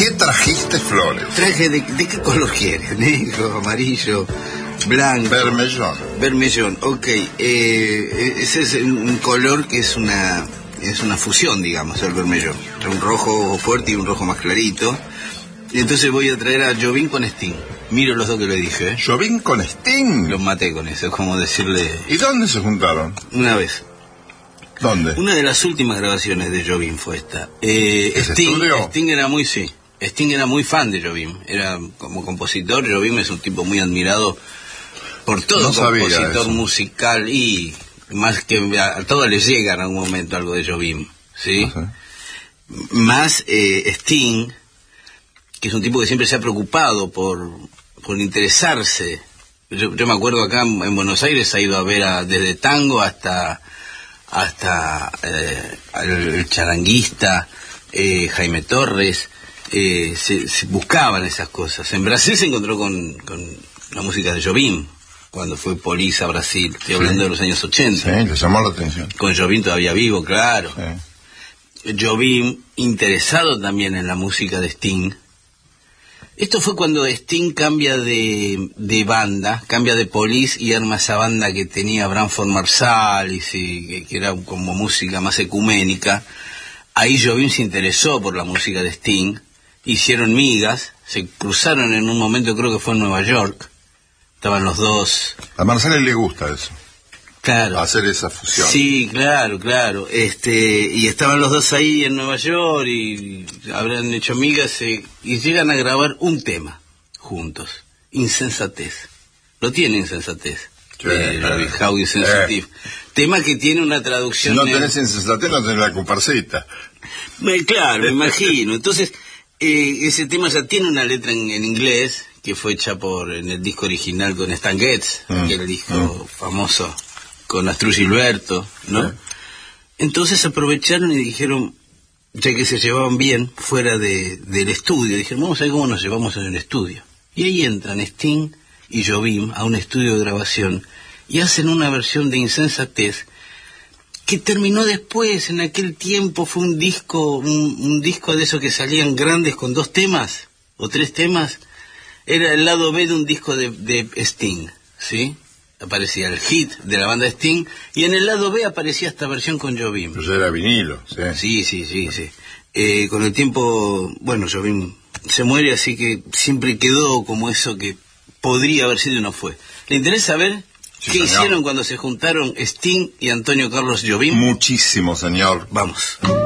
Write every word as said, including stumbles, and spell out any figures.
qué trajiste flores? Traje de, ¿de qué color quieres? Negro, amarillo, blanco. Bermellón. Bermellón, ok. Eh, ese es un color que es una es una fusión, digamos, el bermellón. Un rojo fuerte y un rojo más clarito. Y entonces voy a traer a Jobim con Sting. Miro los dos que le dije, ¿eh? ¿Jobim con Sting? Los maté con eso, es como decirle... ¿Y dónde se juntaron? Una vez. ¿Dónde? Una de las últimas grabaciones de Jobim fue esta. Eh, Sting, Sting era muy, sí, Sting era muy fan de Jobim. Era como compositor, Jobim es un tipo muy admirado por todo no compositor musical y más que a, a todos les llega en algún momento algo de Jobim, ¿sí? No sé. Más eh, Sting, que es un tipo que siempre se ha preocupado por, por interesarse. Yo, yo me acuerdo acá en, en Buenos Aires ha ido a ver a, desde tango hasta hasta eh, el, el charanguista, eh, Jaime Torres, eh, se, se buscaban esas cosas. En Brasil se encontró con, con la música de Jobim, cuando fue Police a Brasil, estoy hablando sí. de los años ochenta. Sí, le llamó la atención. Con Jobim todavía vivo, claro. Sí. Jobim, interesado también en la música de Sting. Esto fue cuando Sting cambia de, de banda, cambia de Police y arma esa banda que tenía Branford Marsalis y que, que era como música más ecuménica. Ahí Jobim se interesó por la música de Sting, hicieron migas, se cruzaron en un momento, creo que fue en Nueva York, estaban los dos. A Marsalis le gusta eso. Claro. Hacer esa fusión. Sí, claro, claro. Este, y estaban los dos ahí en Nueva York y habrán hecho migas eh, y llegan a grabar un tema juntos. Insensatez. Lo tiene Insensatez. Sí, eh, eh, How Insensitive. Eh. Tema que tiene una traducción. Si no tenés en... Insensatez, no tenés la comparsita. Eh, claro, me imagino. Entonces, eh, ese tema ya tiene una letra en, en inglés que fue hecha por en el disco original con Stan Getz, mm. que era el disco mm. famoso con Astrud Gilberto, ¿no? Sí. Entonces aprovecharon y dijeron, ya que se llevaban bien fuera de, del estudio, dijeron, vamos a ver cómo nos llevamos en el estudio. Y ahí entran Sting y Jobim a un estudio de grabación y hacen una versión de Insensatez que terminó después, en aquel tiempo fue un disco, un, un disco de esos que salían grandes con dos temas o tres temas, era el lado B de un disco de, de Sting, ¿sí? Aparecía el hit de la banda Sting y en el lado B aparecía esta versión con Jobim. Pues era vinilo, sí. Sí, sí, sí, sí. Eh, con el tiempo, bueno, Jobim se muere, así que siempre quedó como eso que podría haber sido y no fue. ¿Le interesa saber sí, qué señor. hicieron cuando se juntaron Sting y Antonio Carlos Jobim? Muchísimo, señor. Vamos.